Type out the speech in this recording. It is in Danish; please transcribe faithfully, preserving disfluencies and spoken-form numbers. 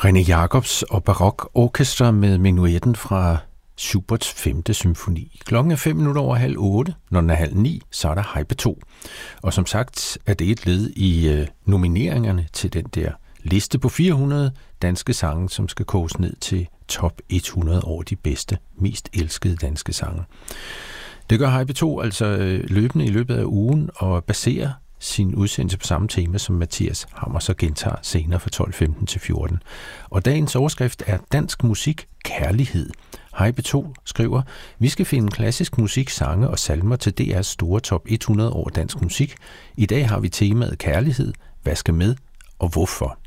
René Jacobs og Barok Orkestra med menuetten fra Schuberts femte symfoni. Klokken er fem minutter over halv otte. Når den er halv ni, så er der Hej P to. Og som sagt er det et led i øh, nomineringerne til den der liste på fire hundrede danske sange, som skal koges ned til top hundrede over de bedste, mest elskede danske sange. Det gør Hej P to altså øh, løbende i løbet af ugen og baserer sin udsendelse på samme tema, som Mathias Hammer så gentager senere fra tolv femten til fjorten. Og dagens overskrift er Dansk musik kærlighed. Hej P to skriver, vi skal finde klassisk musik, sange og salmer til D R's store top hundrede over dansk musik. I dag har vi temaet kærlighed. Hvad skal med og hvorfor?